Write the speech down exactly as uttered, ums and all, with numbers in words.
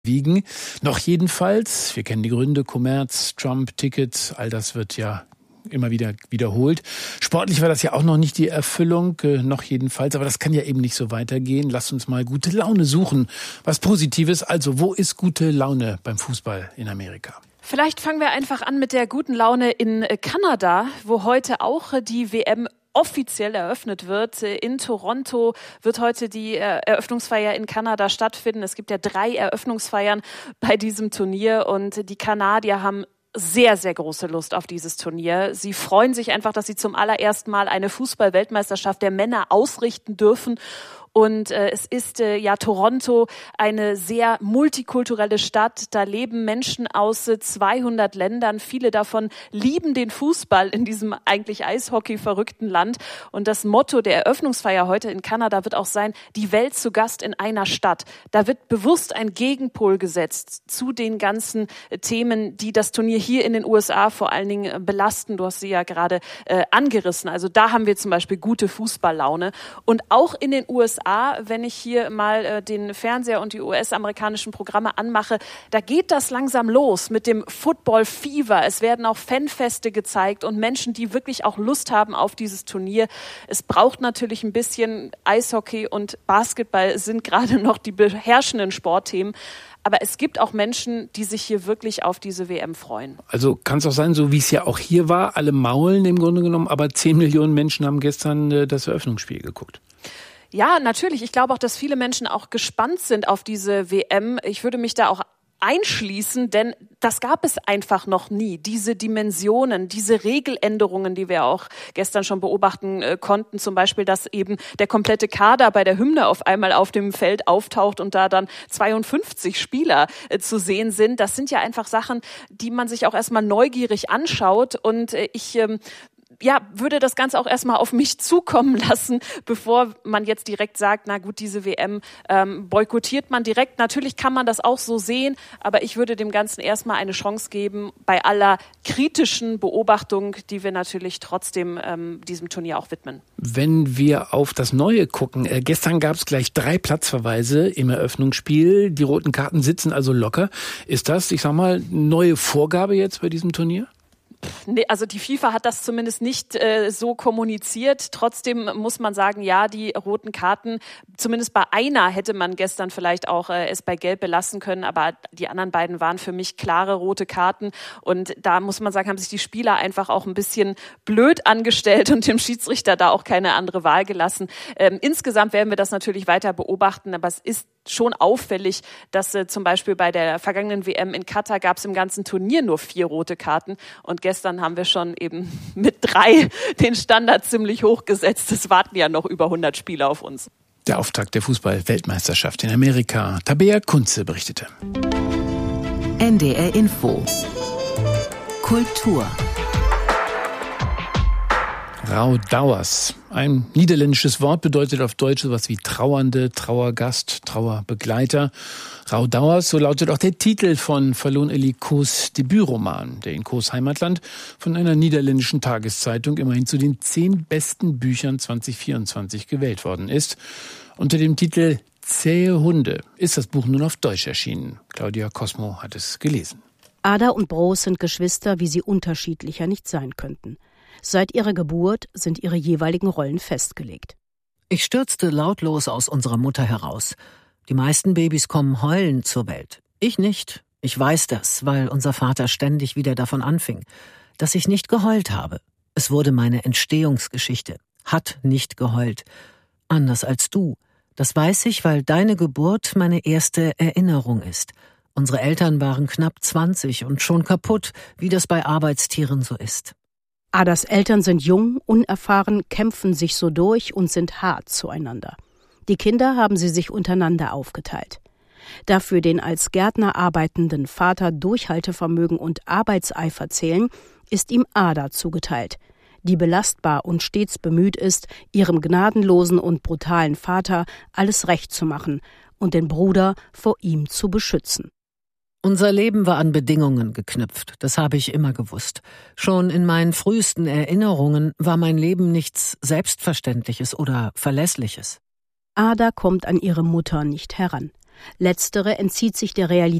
wiegen. Noch jedenfalls, wir kennen die Gründe, Kommerz, Trump, Tickets, all das wird ja immer wieder wiederholt. Sportlich war das ja auch noch nicht die Erfüllung, äh, noch jedenfalls, aber das kann ja eben nicht so weitergehen. Lasst uns mal gute Laune suchen, was Positives. Also, wo ist gute Laune beim Fußball in Amerika? Vielleicht fangen wir einfach an mit der guten Laune in Kanada, wo heute auch die W M offiziell eröffnet wird. In Toronto wird heute die Eröffnungsfeier in Kanada stattfinden. Es gibt ja drei Eröffnungsfeiern bei diesem Turnier und die Kanadier haben sehr, sehr große Lust auf dieses Turnier. Sie freuen sich einfach, dass sie zum allerersten Mal eine Fußball-Weltmeisterschaft der Männer ausrichten dürfen. Und äh, es ist äh, ja Toronto eine sehr multikulturelle Stadt. Da leben Menschen aus äh, zweihundert Ländern. Viele davon lieben den Fußball in diesem eigentlich Eishockey-verrückten Land. Und das Motto der Eröffnungsfeier heute in Kanada wird auch sein, die Welt zu Gast in einer Stadt. Da wird bewusst ein Gegenpol gesetzt zu den ganzen äh, Themen, die das Turnier hier in den U S A vor allen Dingen äh, belasten. Du hast sie ja gerade äh, angerissen. Also da haben wir zum Beispiel gute Fußballlaune. Und auch in den U S A, wenn ich hier mal äh, den Fernseher und die U S-amerikanischen Programme anmache, da geht das langsam los mit dem Football Fever. Es werden auch Fanfeste gezeigt und Menschen, die wirklich auch Lust haben auf dieses Turnier. Es braucht natürlich ein bisschen Eishockey und Basketball sind gerade noch die beherrschenden Sportthemen. Aber es gibt auch Menschen, die sich hier wirklich auf diese W M freuen. Also kann es auch sein, so wie es ja auch hier war, alle maulen im Grunde genommen, aber zehn Millionen Menschen haben gestern äh, das Eröffnungsspiel geguckt. Ja, natürlich. Ich glaube auch, dass viele Menschen auch gespannt sind auf diese W M. Ich würde mich da auch einschließen, denn das gab es einfach noch nie. Diese Dimensionen, diese Regeländerungen, die wir auch gestern schon beobachten äh, konnten, zum Beispiel, dass eben der komplette Kader bei der Hymne auf einmal auf dem Feld auftaucht und da dann zweiundfünfzig Spieler äh, zu sehen sind. Das sind ja einfach Sachen, die man sich auch erstmal neugierig anschaut und äh, ich ähm, ja, würde das Ganze auch erstmal auf mich zukommen lassen, bevor man jetzt direkt sagt, na gut, diese W M ähm, boykottiert man direkt. Natürlich kann man das auch so sehen, aber ich würde dem Ganzen erstmal eine Chance geben, bei aller kritischen Beobachtung, die wir natürlich trotzdem ähm, diesem Turnier auch widmen. Wenn wir auf das Neue gucken, äh, gestern gab es gleich drei Platzverweise im Eröffnungsspiel. Die roten Karten sitzen also locker. Ist das, ich sag mal, neue Vorgabe jetzt bei diesem Turnier? Nee, also die FIFA hat das zumindest nicht äh, so kommuniziert. Trotzdem muss man sagen, ja, die roten Karten, zumindest bei einer hätte man gestern vielleicht auch äh, es bei Gelb belassen können, aber die anderen beiden waren für mich klare rote Karten. Und da muss man sagen, haben sich die Spieler einfach auch ein bisschen blöd angestellt und dem Schiedsrichter da auch keine andere Wahl gelassen. Ähm, insgesamt werden wir das natürlich weiter beobachten, aber es ist schon auffällig, dass äh, zum Beispiel bei der vergangenen W M in Katar gab es im ganzen Turnier nur vier rote Karten und gestern haben wir schon eben mit drei den Standard ziemlich hoch gesetzt. Es warten ja noch über hundert Spiele auf uns. Der Auftakt der Fußball-Weltmeisterschaft in Amerika. Tabea Kunze berichtete. N D R Info. Kultur. Rauhdouwers. Ein niederländisches Wort bedeutet auf Deutsch sowas wie Trauernde, Trauergast, Trauerbegleiter. Rauhdouwers, so lautet auch der Titel von Falon Eli Koos Debütroman, der in Koos Heimatland von einer niederländischen Tageszeitung immerhin zu den zehn besten Büchern zwanzig vierundzwanzig gewählt worden ist. Unter dem Titel Zähe Hunde ist das Buch nun auf Deutsch erschienen. Claudia Cosmo hat es gelesen. Ada und Broos sind Geschwister, wie sie unterschiedlicher nicht sein könnten. Seit ihrer Geburt sind ihre jeweiligen Rollen festgelegt. Ich stürzte lautlos aus unserer Mutter heraus. Die meisten Babys kommen heulend zur Welt. Ich nicht. Ich weiß das, weil unser Vater ständig wieder davon anfing, dass ich nicht geheult habe. Es wurde meine Entstehungsgeschichte. Hat nicht geheult. Anders als du. Das weiß ich, weil deine Geburt meine erste Erinnerung ist. Unsere Eltern waren knapp zwanzig und schon kaputt, wie das bei Arbeitstieren so ist. Adas Eltern sind jung, unerfahren, kämpfen sich so durch und sind hart zueinander. Die Kinder haben sie sich untereinander aufgeteilt. Dafür den als Gärtner arbeitenden Vater Durchhaltevermögen und Arbeitseifer zählen, ist ihm Ada zugeteilt, die belastbar und stets bemüht ist, ihrem gnadenlosen und brutalen Vater alles recht zu machen und den Bruder vor ihm zu beschützen. Unser Leben war an Bedingungen geknüpft, das habe ich immer gewusst. Schon in meinen frühesten Erinnerungen war mein Leben nichts Selbstverständliches oder Verlässliches. Ada kommt an ihre Mutter nicht heran. Letztere entzieht sich der Realität